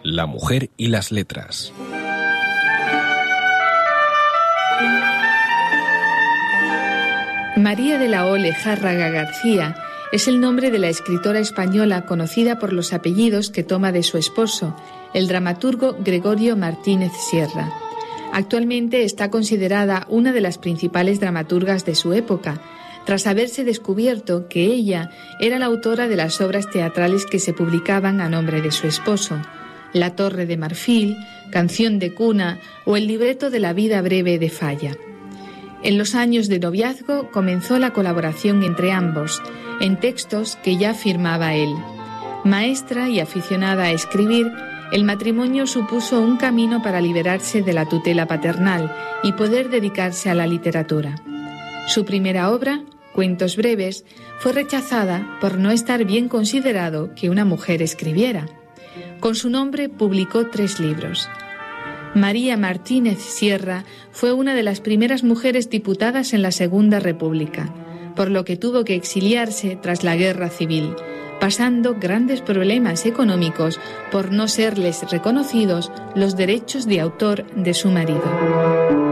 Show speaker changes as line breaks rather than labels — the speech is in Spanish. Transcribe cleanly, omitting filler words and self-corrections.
La mujer y las letras.
María de la O. Lejárraga García es el nombre de la escritora española conocida por los apellidos que toma de su esposo, el dramaturgo Gregorio Martínez Sierra. Actualmente está considerada una de las principales dramaturgas de su época, tras haberse descubierto que ella era la autora de las obras teatrales que se publicaban a nombre de su esposo: La Torre de Marfil, Canción de Cuna o el libreto de La vida breve de Falla. En los años de noviazgo comenzó la colaboración entre ambos, en textos que ya firmaba él. Maestra y aficionada a escribir, el matrimonio supuso un camino para liberarse de la tutela paternal y poder dedicarse a la literatura. Su primera obra, Cuentos breves, fue rechazada por no estar bien considerado que una mujer escribiera. Con su nombre publicó 3 libros. María Martínez Sierra fue una de las primeras mujeres diputadas en la Segunda República, por lo que tuvo que exiliarse tras la Guerra Civil, pasando grandes problemas económicos por no serles reconocidos los derechos de autor de su marido.